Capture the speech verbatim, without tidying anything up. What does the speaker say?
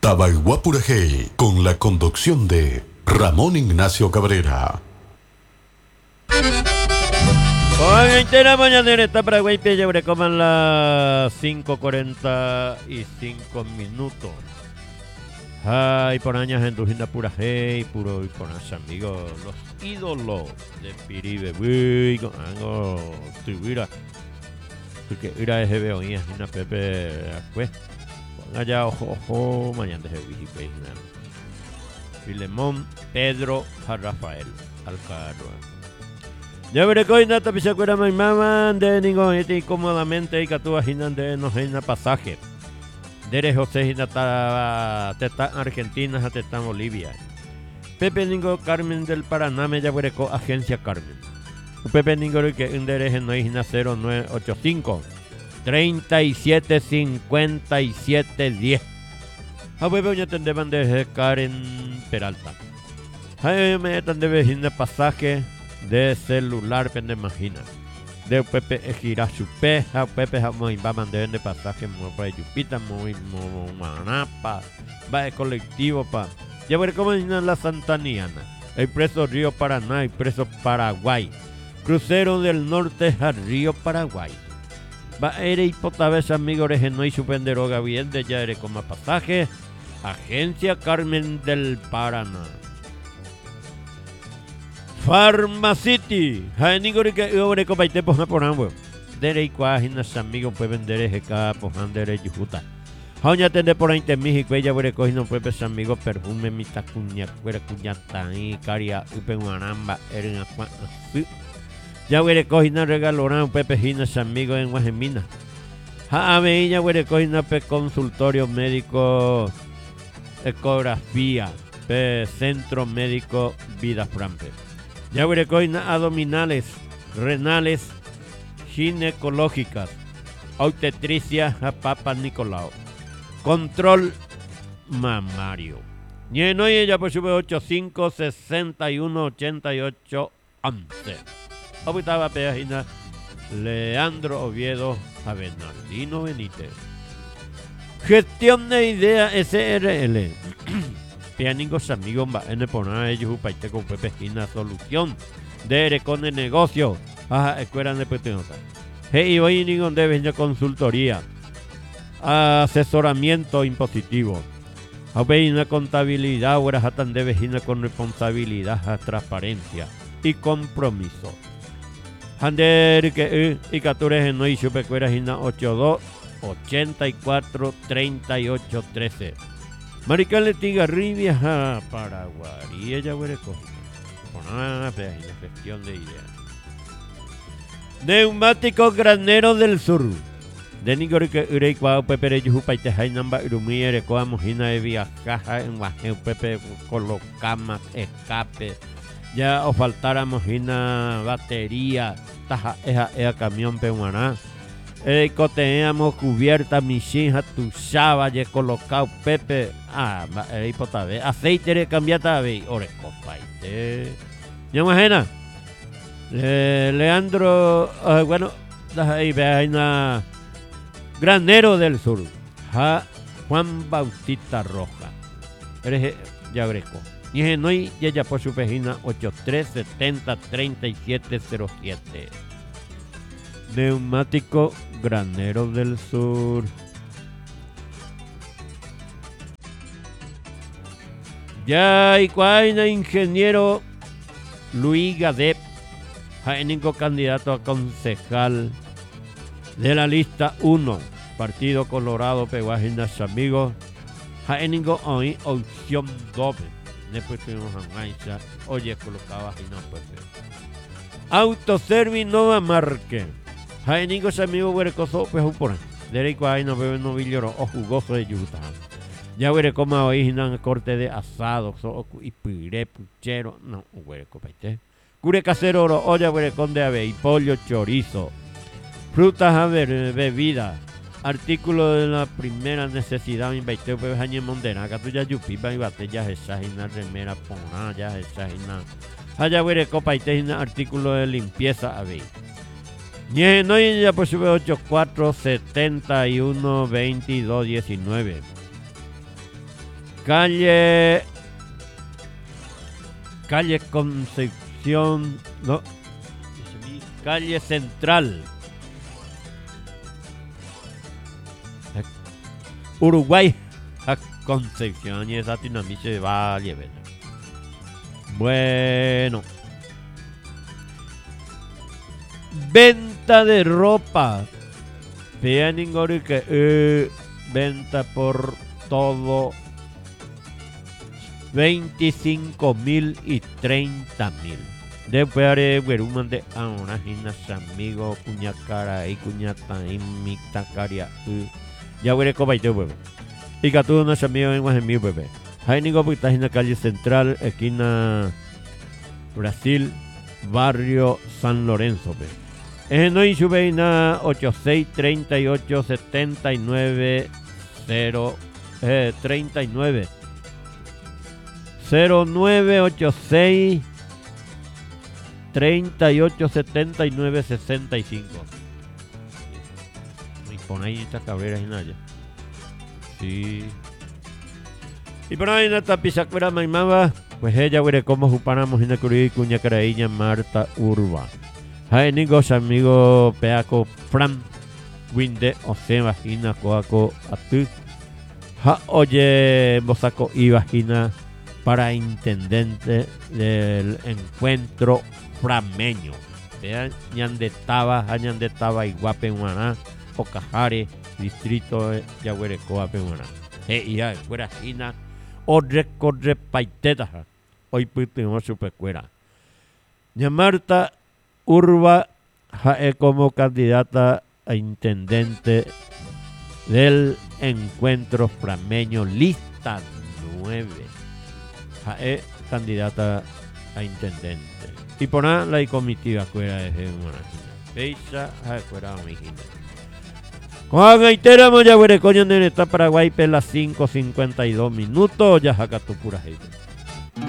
Tabaiguapurajey, con la conducción de Ramón Ignacio Cabrera. Hoy en la mañana está para Guaype, ya coman las cinco cuarenta y cinco minutos. Ay, por años en Dujina Purajey, puro y por los amigos, los ídolos de Piribe, uy, con algo, tuviera, porque era ese veo y una Pepe, pues, allá, ojo, ojo, mañana de Vijipe, Filemón, Pedro, Rafael, Alcarro. Ya veré que no te pise cuera mi mamá de ningún este cómodamente y que tú aginan de no hay pasaje. Dere José Hinata Teta Argentina hasta Teta Bolivia. Pepe Ningo Carmen del Paraná me ya veré con Agencia Carmen. Pepe Ningo que un derecho no hay cero nueve ocho cinco treinta y siete cincuenta y siete diez. A Pepe ya tendrán de Karen Peralta. Ay me tendré de pasaje de celular, pende imagina. De Pepe gira su peja, Pepe muy va a mandar de pasaje muy para Yupita, muy manapa, va de colectivo pa. Ya ver cómo es la Santaniana. El preso Río Paraná y preso Paraguay. Crucero del norte al Río Paraguay. Va ere hipotavez amigo no y supenderoga bien de ya ere como pasaje. Agencia Carmen del Paraná. Pharmacity, Hanigori que yo veré con baite por por ambos. Dere y cuajinas amigos pueden vender ese capo, handere yujuta. Hoña tende por ahí en México, ella veré cogiendo pueblos amigos perfume, mitad cuña, cuera cuñata y caria, upe guanamba, eren aqua. Ya veré cogiendo regalorán, pepe ginas amigos en Guajemina. Ha ella veré cogiendo pe consultorio médico, ecografía, pe centro médico Vida Frampe. Ya veré coina abdominales, renales, ginecológicas, obstetricia a Papa Nicolau, control mamario. Lleno y ella por sube ochenta y cinco sesenta y uno ochenta y ocho once. Ahorita página Leandro Oviedo a Bernardino Benítez. Gestión de idea S R L. Pianingos amigos en el poner ellos un paite con Pepe Gina solución de con el negocio. Ajá, escuela de Petenota. Hey, hoy ningún debe de consultoría. Asesoramiento impositivo. Hay una contabilidad, ahora jatan debe ir con responsabilidad, transparencia y compromiso. Hander que y catures en no y supe que era Gina ochenta y dos ochenta y cuatro treinta y ocho trece. Marical de Tigarribia a Paraguay y ella huele con una gestión de ideas. Neumáticos Graneros del Sur. De Nigori que Urei Cuau Pepe Reyupa y Tejainamba Urumiere Coamujina de Viajaja en Guajeu Pepe colocamos escape. Ya os faltara mojina batería, taja esa esa camión pehuaná. Eh, coteamos cubierta, michinja, tu chava, ya colocado Pepe. Ah, eh, potave. Aceite de cambiata, ve. Ore, copaite. Ya imagina. Le, Leandro, uh, bueno, ahí ve una Granero del Sur. Ja, Juan Bautista Roja. Eres ya greco. Y es no y ya por su página ochenta y tres setenta treinta y siete cero siete. Neumático Granero del Sur. Ya y cuaina ingeniero Luis Gadet, único candidato a concejal de la lista uno, Partido Colorado Peguajinas amigos. Único hoy opción doble. Después tuvimos a Mancha, oye colocaba y no pues. Autoservice Nova Marque. Hay ningún amigo huerecoso, pues un por derecho ahí no bebe no villoro o jugoso de yuta. Ya huere como hoy en corte de asado, y pire, puchero, no, huereco paite. Cure casero oro, olla huerecón de ave y pollo chorizo. Frutas a ver, bebida. Artículo de la primera necesidad, mi baiteo, pues año mondena, acá tú ya yupipa y baterías esas y una remera, pona, ya esas y una. Allá huereco paite, artículo de limpieza a ver. Y no ya por sube ochenta y cuatro setenta y uno veintidós diecinueve. Calle. Calle Concepción. No. Calle Central. Uruguay a Concepción. Y esa dinamita se va a llevar. Bueno. Venta de ropa. Vean que eh, venta por todo veinticinco mil y treinta mil. Después haré un mande a unas ginas amigos, cuña cara y cuñata y mi tacaria. Ya veré cómo hay bebé. Y que todos unos amigos en Guajemí, bebé. Hay ningún porque en la calle Central, esquina Brasil, barrio San Lorenzo, bebé. Es no insubeina ocho seis tres ocho siete nueve cero eh, treinta y nueve cero nueve ocho seis treinta y ocho setenta y nueve sesenta y cinco. Y pon ahí estas cabreras en allá. Sí. Y por ahí en esta pisacuera maimaba, pues ella huele como juparamos en la curí cuña caraíña Marta Urba. Hay ningos amigos peaco Fran Winde o se vagina coaco atu. Ha oye bosaco y vagina para intendente del encuentro frameño. Vean, ñandetaba, ñandetaba y guapehuaná, Ocajare, distrito de Yaguarecoa, Pehuaná. E ya, fuera gina, odre, codre, paiteta. Hoy putimos su pecuera. Ña Marta Urba jae como candidata a intendente del encuentro frameño, lista nueve. Jae candidata a intendente. Y por nada la comitiva fuera de una fecha, jae fuera a mi gina. Juan Gaitera Moya Huerecoño en esta Paraguay, pela cinco cincuenta y dos minutos, ya jaca tu pura gente.